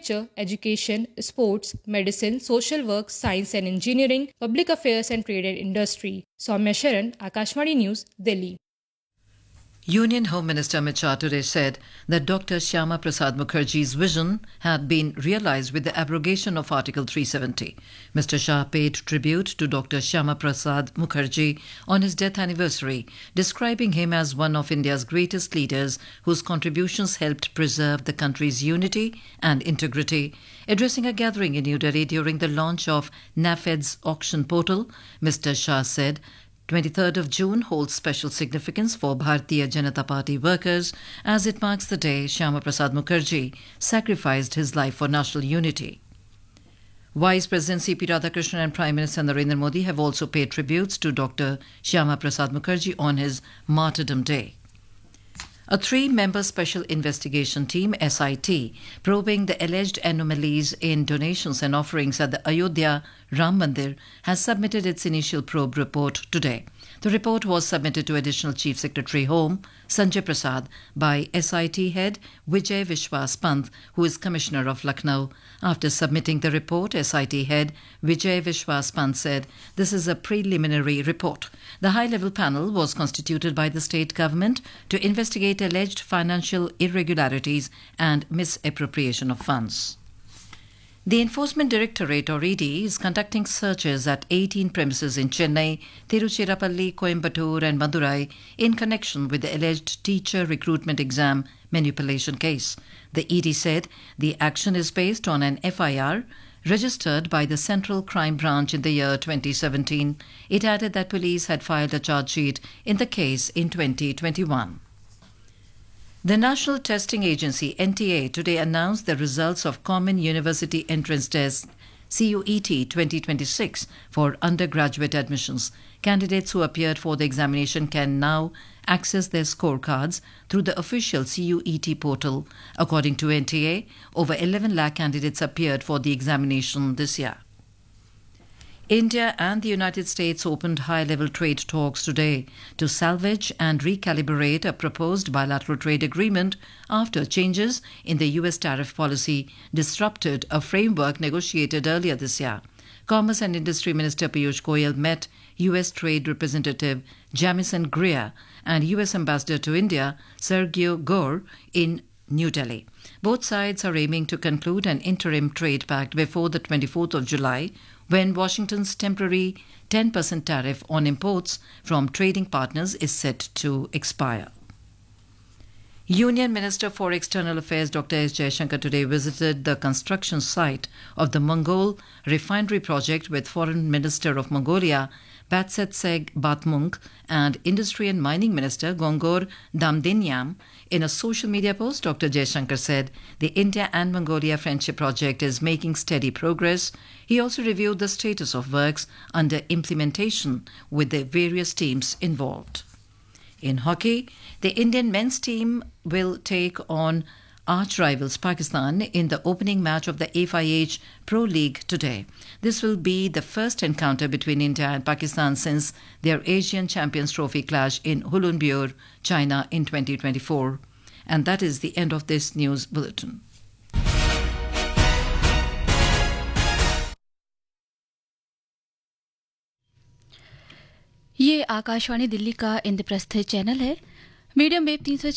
architecture, education, sports, medicine, social work, science and engineering, public affairs and trade and industry. Soumya Sharan, Akashvani News, Delhi. Union Home Minister Amit Shah today said that Dr. Shyama Prasad Mukherjee's vision had been realized with the abrogation of Article 370. Mr. Shah paid tribute to Dr. Shyama Prasad Mukherjee on his death anniversary, describing him as one of India's greatest leaders whose contributions helped preserve the country's unity and integrity. Addressing a gathering in New Delhi during the launch of NAFED's auction portal, Mr. Shah said, 23rd of June holds special significance for Bharatiya Janata Party workers as it marks the day Shyama Prasad Mukherjee sacrificed his life for national unity. Vice President C.P. Radhakrishnan and Prime Minister Narendra Modi have also paid tributes to Dr. Shyama Prasad Mukherjee on his Martyrdom Day. A three-member special investigation team, SIT, probing the alleged anomalies in donations and offerings at the Ayodhya Ram Mandir, has submitted its initial probe report today. The report was submitted to Additional Chief Secretary Home, Sanjay Prasad, by SIT head Vijay Vishwas Pant, who is Commissioner of Lucknow. After submitting the report, SIT head Vijay Vishwas Pant said, "This is a preliminary report. The high-level panel was constituted by the state government to investigate alleged financial irregularities and misappropriation of funds." The Enforcement Directorate, or ED, is conducting searches at 18 premises in Chennai, Tiruchirappalli, Coimbatore and Madurai in connection with the alleged teacher recruitment exam manipulation case. The ED said the action is based on an FIR registered by the Central Crime Branch in the year 2017. It added that police had filed a charge sheet in the case in 2021. The National Testing Agency, NTA, today announced the results of Common University Entrance Test CUET 2026 for undergraduate admissions. Candidates who appeared for the examination can now access their scorecards through the official CUET portal. According to NTA, over 11 lakh candidates appeared for the examination this year. India and the United States opened high-level trade talks today to salvage and recalibrate a proposed bilateral trade agreement after changes in the U.S. tariff policy disrupted a framework negotiated earlier this year. Commerce and Industry Minister Piyush Goyal met U.S. Trade Representative Jamieson Greer and U.S. Ambassador to India Sergio Gore in New Delhi. Both sides are aiming to conclude an interim trade pact before the 24th of July, when Washington's temporary 10% tariff on imports from trading partners is set to expire. Union Minister for External Affairs Dr. S. Jaishankar today visited the construction site of the Mongol refinery project with Foreign Minister of Mongolia Batsetseg Batmunk and Industry and Mining Minister Gongor Damdinyam. In a social media post, Dr. Jaishankar said the India and Mongolia Friendship Project is making steady progress. He also reviewed the status of works under implementation with the various teams involved. In hockey, the Indian men's team will take on arch-rivals Pakistan in the opening match of the FIH Pro League today. This will be the first encounter between India and Pakistan since their Asian Champions Trophy clash in Hulunbuir, China in 2024. And that is the end of this news bulletin. ये आकाशवाणी दिल्ली का Indraprastha channel है। Medium wave 300